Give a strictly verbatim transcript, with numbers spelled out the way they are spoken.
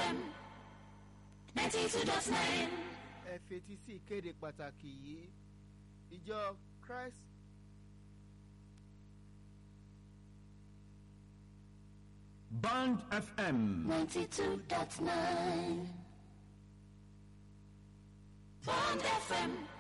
M ninety-two dot nine. ẹ fetí sí ìkéde pàtàkì yìí. Ìjọ Christ Band F M ninety-two dot nine. Bond F M